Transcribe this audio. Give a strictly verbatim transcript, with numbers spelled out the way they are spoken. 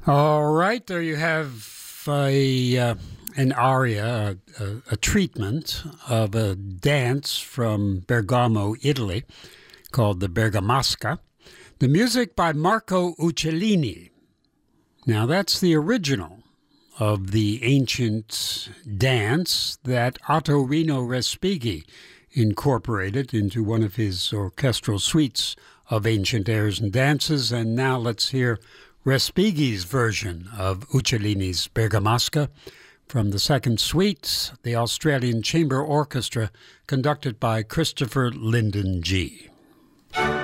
All right, there you have a uh, an aria, a, a, a treatment of a dance from Bergamo, Italy, called the Bergamasca. The music by Marco Uccellini. Now, that's the original of the ancient dance that Ottorino Respighi incorporated into one of his orchestral suites of ancient airs and dances. And now let's hear Respighi's version of Uccellini's Bergamasca from the second suite, the Australian Chamber Orchestra, conducted by Christopher Linden Gee.